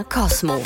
Cosmo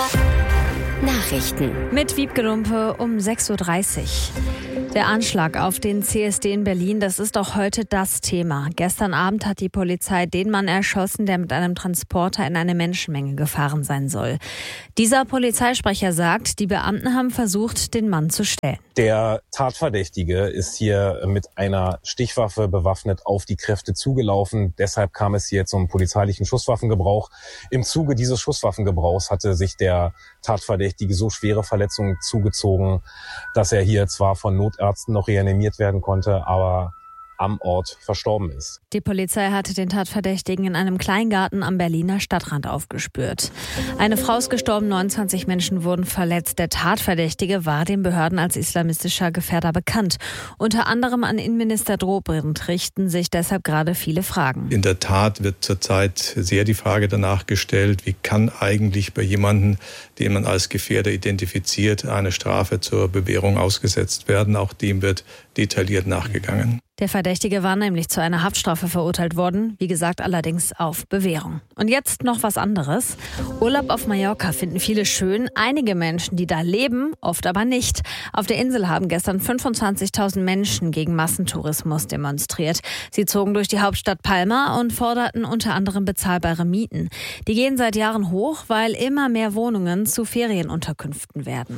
Nachrichten mit Wiebke Lumpe um 6.30 Uhr. Der Anschlag auf den CSD in Berlin, das ist auch heute das Thema. Gestern Abend hat die Polizei den Mann erschossen, der mit einem Transporter in eine Menschenmenge gefahren sein soll. Dieser Polizeisprecher sagt, die Beamten haben versucht, den Mann zu stellen. Der Tatverdächtige ist hier mit einer Stichwaffe bewaffnet auf die Kräfte zugelaufen. Deshalb kam es hier zum polizeilichen Schusswaffengebrauch. Im Zuge dieses Schusswaffengebrauchs hatte sich der Tatverdächtige so schwere Verletzungen zugezogen, dass er hier zwar von Notärzten noch reanimiert werden konnte, aber am Ort verstorben ist. Die Polizei hatte den Tatverdächtigen in einem Kleingarten am Berliner Stadtrand aufgespürt. Eine Frau ist gestorben, 29 Menschen wurden verletzt. Der Tatverdächtige war den Behörden als islamistischer Gefährder bekannt. Unter anderem an Innenminister Dobrindt richten sich deshalb gerade viele Fragen. In der Tat wird zurzeit sehr die Frage danach gestellt, wie kann eigentlich bei jemandem, den man als Gefährder identifiziert, eine Strafe zur Bewährung ausgesetzt werden. Auch dem wird detailliert nachgegangen. Der Verdächtige war nämlich zu einer Haftstrafe verurteilt worden, wie gesagt allerdings auf Bewährung. Und jetzt noch was anderes. Urlaub auf Mallorca finden viele schön, einige Menschen, die da leben, oft aber nicht. Auf der Insel haben gestern 25.000 Menschen gegen Massentourismus demonstriert. Sie zogen durch die Hauptstadt Palma und forderten unter anderem bezahlbare Mieten. Die gehen seit Jahren hoch, weil immer mehr Wohnungen zu Ferienunterkünften werden.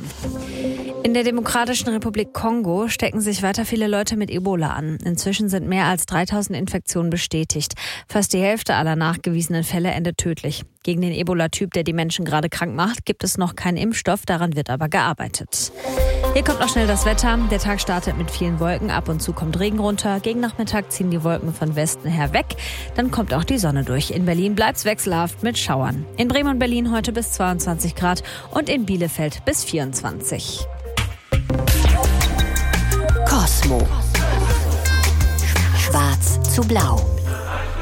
In der Demokratischen Republik Kongo stecken sich weiter viele Leute mit Ebola an. Inzwischen sind mehr als 3.000 Infektionen bestätigt. Fast die Hälfte aller nachgewiesenen Fälle endet tödlich. Gegen den Ebola-Typ, der die Menschen gerade krank macht, gibt es noch keinen Impfstoff, daran wird aber gearbeitet. Hier kommt noch schnell das Wetter. Der Tag startet mit vielen Wolken, ab und zu kommt Regen runter. Gegen Nachmittag ziehen die Wolken von Westen her weg. Dann kommt auch die Sonne durch. In Berlin bleibt es wechselhaft mit Schauern. In Bremen und Berlin heute bis 22 Grad und in Bielefeld bis 24. Cosmo. Schwarz zu blau.